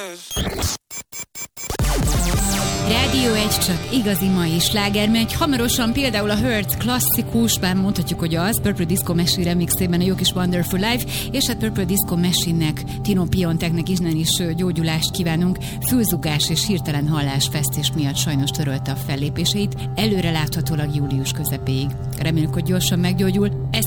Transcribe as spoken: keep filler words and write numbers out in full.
Rádió egy csak igazi mai sláger megy. Hamarosan például a Hurt klasszikus, bár mondhatjuk, hogy az, Purple Disco Machine remixében a jó kis Wonderful Life, és a Purple Disco Machine-nek, Tino Pionteknek innen is gyógyulást kívánunk. Fülzugás és hirtelen hallásvesztés miatt sajnos törölte a fellépéseit, előre láthatólag július közepéig. Reméljük, hogy gyorsan meggyógyul. Ez